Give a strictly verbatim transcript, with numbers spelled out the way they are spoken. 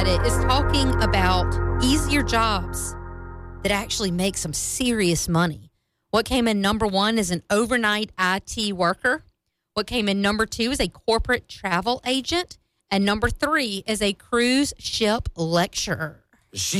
Reddit is talking about easier jobs that actually make some serious money. What came in number one is an overnight I T worker. What came in number two is a corporate travel agent. And number three is a cruise ship lecturer. She